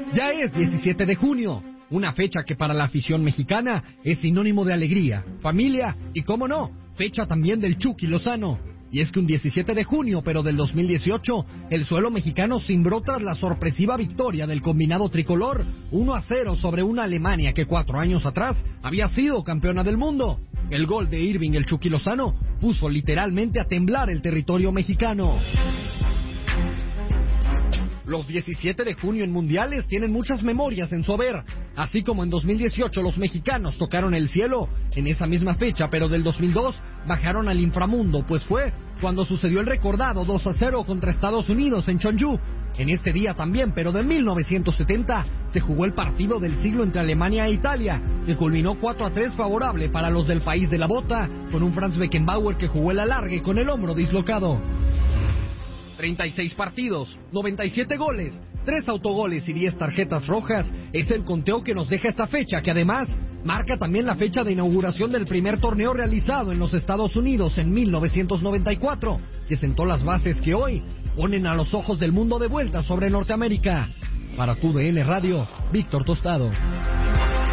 Ya es 17 de junio, una fecha que para la afición mexicana es sinónimo de alegría, familia y, cómo no, fecha también del Chucky Lozano. Y es que un 17 de junio, pero del 2018, el suelo mexicano cimbró tras la sorpresiva victoria del combinado tricolor 1-0 sobre una Alemania que 4 años atrás había sido campeona del mundo. El gol de Irving el Chucky Lozano puso literalmente a temblar el territorio mexicano. Los 17 de junio en mundiales tienen muchas memorias en su haber. Así como en 2018 los mexicanos tocaron el cielo, en esa misma fecha, pero del 2002 bajaron al inframundo, pues fue cuando sucedió el recordado 2-0 contra Estados Unidos en Chonju. En este día también, pero de 1970, se jugó el partido del siglo entre Alemania e Italia, que culminó 4-3 favorable para los del país de la bota, con un Franz Beckenbauer que jugó el alargue con el hombro dislocado. 36 partidos, 97 goles, 3 autogoles y 10 tarjetas rojas es el conteo que nos deja esta fecha, que además marca también la fecha de inauguración del primer torneo realizado en los Estados Unidos en 1994, que sentó las bases que hoy ponen a los ojos del mundo de vuelta sobre Norteamérica. Para TUDN Radio, Víctor Tostado.